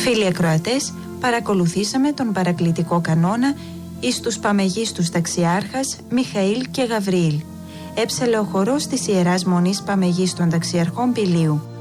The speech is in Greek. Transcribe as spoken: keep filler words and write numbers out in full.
Φίλοι ακροατές, παρακολουθήσαμε τον παρακλητικό κανόνα εις τους παμεγίστους ταξιάρχας Μιχαήλ και Γαβριήλ. Έψαλε ο χορός της Ιεράς Μονής Παμεγίστων Ταξιαρχών Πηλίου.